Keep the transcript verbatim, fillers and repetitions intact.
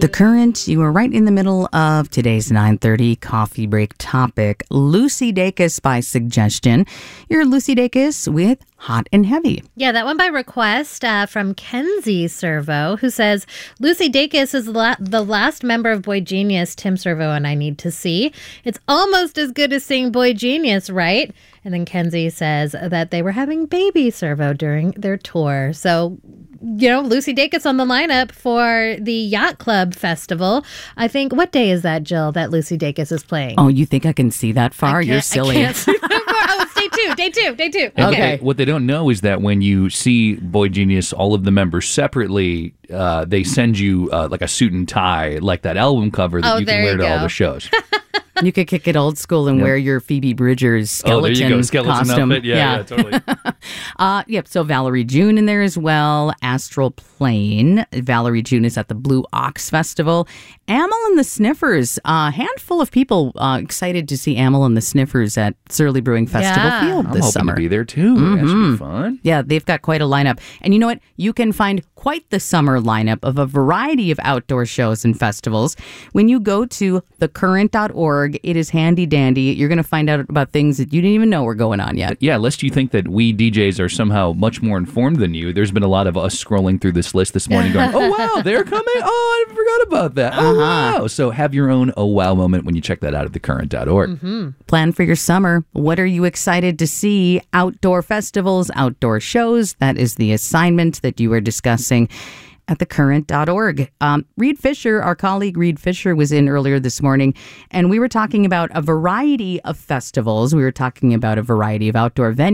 The Current, you are right in the middle of today's nine thirty coffee break topic, Lucy Dacus by suggestion. You're Lucy Dacus with Hot and Heavy. Yeah, that one by request uh, from Kenzie Servo, who says, Lucy Dacus is la- the last member of Boy Genius Tim Servo and I need to see. It's almost as good as seeing Boy Genius, right? And then Kenzie says that they were having baby Servo during their tour. So, you know, Lucy Dacus on the lineup for the Yacht Club Festival. I think, what day is that, Jill, that Lucy Dacus is playing? Oh, you think I can see that far? You're I silly. can't see that far. Oh, it's day two, day two, day two. And Okay. What they, what they don't know is that when you see Boy Genius, all of the members separately, uh, they send you uh, like a suit and tie, like that album cover that Oh, you can there wear you to all go. the shows. You could kick it old school and Yep. wear your Phoebe Bridgers skeleton, oh, there you go, skeleton costume. outfit. Yeah, yeah, totally. uh, yep, so Valerie June in there as well. Astral Plane. Valerie June is at the Blue Ox Festival. Amel and the Sniffers. A uh, handful of people uh, excited to see Amel and the Sniffers at Surly Brewing Festival Yeah. Field I'm this hoping summer. to be there too. That should be fun. Yeah, they've got quite a lineup. And you know what? You can find quite the summer lineup of a variety of outdoor shows and festivals when you go to the current dot org. It is handy dandy. You're going to find out about things that you didn't even know were going on yet. Yeah, lest you think that we D Js are somehow much more informed than you, there's been a lot of us scrolling through this list this morning going, oh, wow, they're coming? Oh, I forgot about that. Oh, Uh-huh. wow. So have your own oh, wow moment when you check that out at the current dot org. Mm-hmm. Plan for your summer. What are you excited to see? Outdoor festivals, outdoor shows. That is the assignment that you are discussing at the current dot org. Um, Reed Fisher, our colleague Reed Fisher, was in earlier this morning, and we were talking about a variety of festivals. We were talking about a variety of outdoor venues.